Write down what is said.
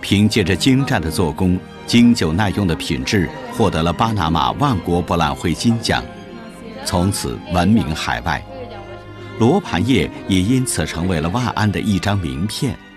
凭借着精湛的做工、经久耐用的品质，获得了巴拿马万国博览会金奖，从此闻名海外。罗盘叶也因此成为了万安的一张名片。